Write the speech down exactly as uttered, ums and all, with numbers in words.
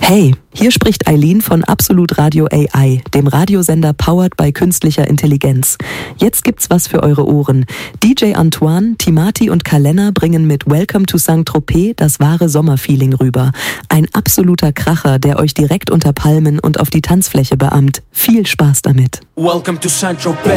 Hey, hier spricht Eileen von Absolut Radio A I, dem Radiosender powered by künstlicher Intelligenz. Jetzt gibt's was für eure Ohren. D J Antoine, Timati und Kalenna bringen mit Welcome to Saint-Tropez das wahre Sommerfeeling rüber. Ein absoluter Kracher, der euch direkt unter Palmen und auf die Tanzfläche beamt. Viel Spaß damit. Welcome to Saint-Tropez.